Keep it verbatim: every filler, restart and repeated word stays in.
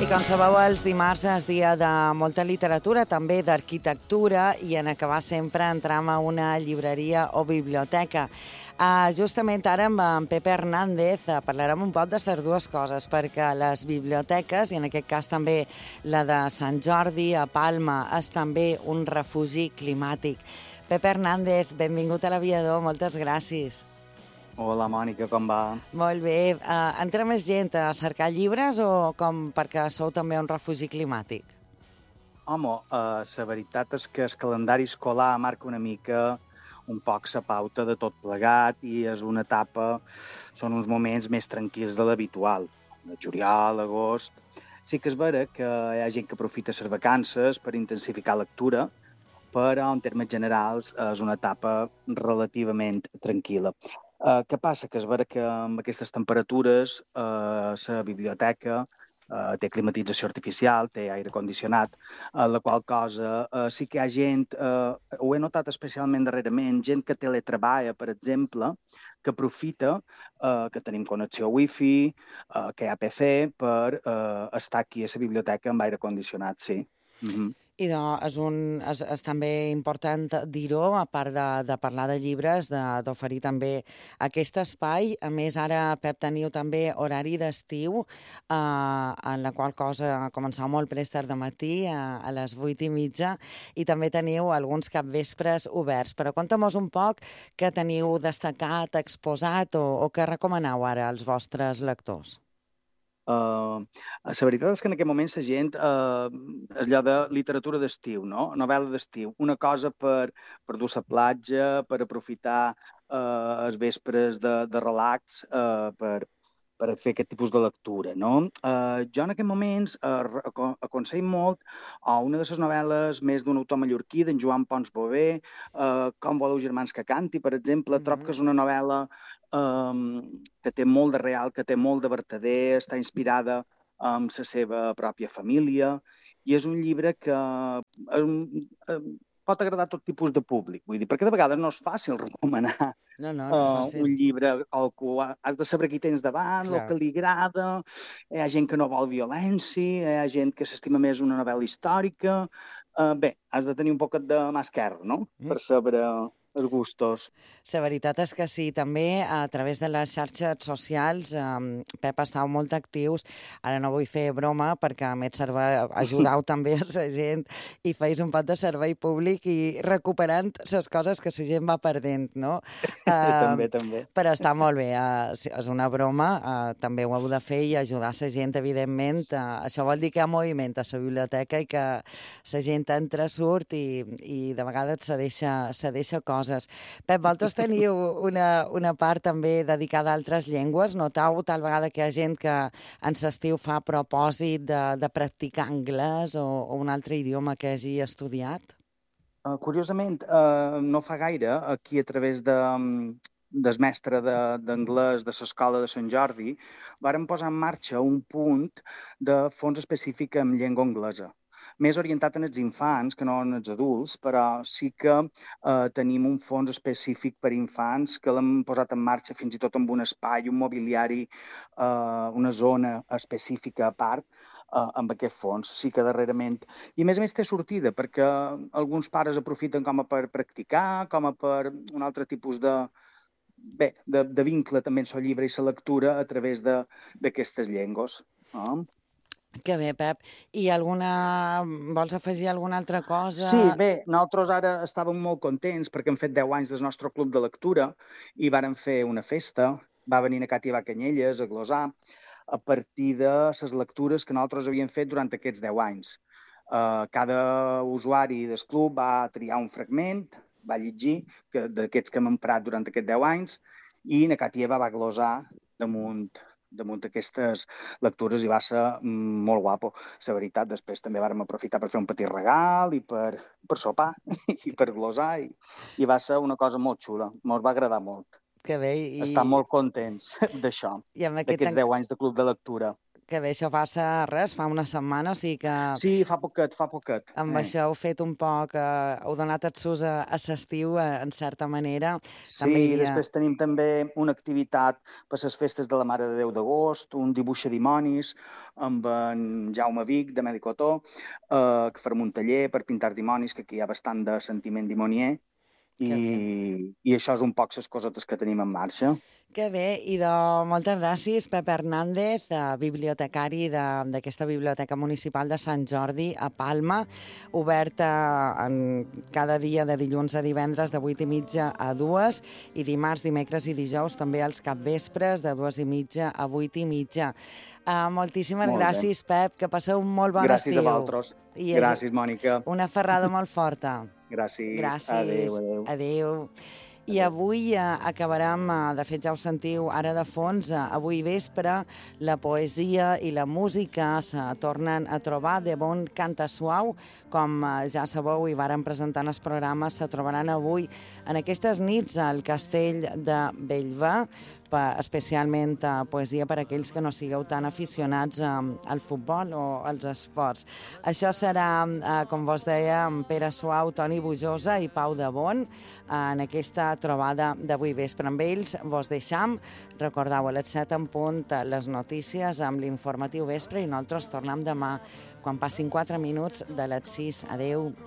com sabeu, els dimarts és dia de molta literatura, també d'arquitectura, i en acabar sempre entrem a una llibreria o biblioteca. Uh, justament ara amb en Pepe Hernández uh, parlarem un poc de les dues coses, perquè les biblioteques, i en aquest cas també la de Sant Jordi a Palma, és també un refugi climàtic. Pepe Hernández, benvingut a l'Aviador, moltes gràcies. Hola, Mònica, com va? Molt bé. Uh, entra més gent a cercar llibres o com perquè sou també un refugi climàtic? Home, uh, la veritat és que el calendari escolar marca una mica un poc la pauta de tot plegat i és una etapa, són uns moments més tranquils de l'habitual. De juliol, agost... Sí que és vera que hi ha gent que aprofita les vacances per intensificar lectura, però en termes generals és una etapa relativament tranquil·la. Uh, què passa? Que és vera que amb aquestes temperatures uh, la biblioteca uh, té climatització artificial, té aire condicionat, uh, la qual cosa uh, sí que hi ha gent, uh, ho he notat especialment darrerament, gent que teletreballa, per exemple, que aprofita uh, que tenim connexió wifi, uh, que hi ha P C, per uh, estar aquí a la biblioteca amb aire condicionat, sí. Mm-hmm. I doncs és, un, és, és també important dir-ho, a part de, de parlar de llibres, d'oferir també aquest espai. A més, ara, Pep, teniu també horari d'estiu, eh, en la qual cosa començava molt prest de matí, a, a les vuit i mitja, i també teniu alguns capvespres oberts. Però conta'm un poc què teniu destacat, exposat, o, o què recomaneu ara als vostres lectors. Uh, la veritat és que en aquest moment la gent, uh, allò de literatura d'estiu, no? Novel·la d'estiu, una cosa per, per dur a la platja, per aprofitar uh, els vespres de, de relax, uh, per, per fer aquest tipus de lectura, no? Uh, jo en aquests moments uh, aconsello molt a una de les novel·les més d'un autor mallorquí, d'en Joan Pons Bové, uh, Com voleu germans que canti, per exemple. Mm-hmm. Trobo que és una novel·la um, que té molt de real, que té molt de vertader, està inspirada en la seva pròpia família, i és un llibre que um, um, pot agradar a tot tipus de públic, vull dir, perquè de vegades no és fàcil recomanar no, no, no uh, un llibre al qual has de saber qui tens davant, Clar. El que li agrada, hi ha gent que no vol violència, hi ha gent que s'estima més una novel·la històrica. Uh, bé, has de tenir un poquet de mà esquerra, no?, mm. per saber els gustos. La veritat és que sí, també a través de les xarxes socials, eh, Pep, estàu molt actius, ara no vull fer broma perquè a més servei, ajudau també a la gent i feis un pot de servei públic i recuperant les coses que la gent va perdent, no? Eh, també, també. Però està molt bé, eh, és una broma, eh, també ho heu de fer i ajudar la gent, evidentment. Eh, això vol dir que hi ha moviment a la biblioteca i que la gent entra, surt i, i de vegades se deixa, se deixa coses. Pep, vosaltres teniu una, una part també dedicada a altres llengües? Notau tal vegada que hi ha gent que en l'estiu fa propòsit de, de practicar anglès o, o un altre idioma que hagi estudiat? Uh, curiosament, uh, no fa gaire, aquí a través de, del mestre d'anglès de, de l'escola de Sant Jordi, vàrem posar en marxa un punt de fons específic en llengua anglesa, més orientat en els infants que no en els adults, però sí que eh, tenim un fons específic per infants que l'hem posat en marxa fins i tot amb un espai, un mobiliari, eh, una zona específica a part, eh, amb aquest fons. Sí que darrerament... I a més a més té sortida, perquè alguns pares aprofiten com a per practicar, com a per un altre tipus de... Bé, de, de vincle també en el llibre i la lectura a través d'aquestes llengües. No? Que bé, Pep. I alguna... vols afegir alguna altra cosa? Sí, bé, nosaltres ara estàvem molt contents perquè hem fet deu anys del nostre club de lectura i vàrem fer una festa. Va venir a Càtia Canyelles a glosar a partir de les lectures que nosaltres havíem fet durant aquests deu anys. Uh, cada usuari del club va triar un fragment, va llegir d'aquests que hem emprat durant aquests deu anys i na Càtia va glosar damunt damunt d'aquestes lectures i va ser molt guapo. La veritat, després també vàrem aprofitar per fer un petit regal i per, per sopar i per glosar i, i va ser una cosa molt xula. Ens va agradar molt. Que bé. I... Estar molt contents d'això, d'aquests deu anys de club de lectura. Que bé, això passa res, fa una setmana, o sigui que... Sí, fa poquet, fa poquet. Amb eh. això heu fet un poc, eh, heu donat el sus a, a l'estiu, eh, en certa manera. Sí, També hi havia... després tenim també una activitat per les festes de la Mare de Déu d'agost, un dibuix a dimonis amb en Jaume Vic, de Medicotó, eh, que farem un taller per pintar dimonis, que aquí hi ha bastant de sentiment dimonier, i, Que bé. i això és un poc les cosetes que tenim en marxa. Que bé, i de moltes gràcies, Pep Hernández, eh, bibliotecari de- d'aquesta Biblioteca Municipal de Sant Jordi a Palma, oberta en cada dia de dilluns a divendres de vuit i mitja a dues i dimarts, dimecres i dijous també als capvespres de dues i mitja a vuit i mitja. Uh, moltíssimes Molt bé. gràcies, Pep, que passeu un molt bon Gràcies estiu. a vosaltres. I Gràcies, Mònica. una ferrada molt forta. Gràcies. Gràcies. Adéu, adéu. Adéu. I avui eh, acabarem, eh, de fet ja ho sentiu ara de fons, eh, avui vespre la poesia i la música se tornen a trobar de bon canta suau, com eh, ja sabeu i varen presentar en el programa, se trobaran avui en aquestes nits al castell de Bellver, per, especialment eh, poesia per a aquells que no sigueu tan aficionats eh, al futbol o als esports. Això serà, eh, com vos deia, amb Pere Suau, Toni Bujosa i Pau de Bon, eh, en aquesta trobada d'avui vespre. Amb ells vos deixam, recordeu, a les set en punt les notícies amb l'informatiu vespre i nosaltres tornem demà quan passin quatre minuts de les sis. Adéu.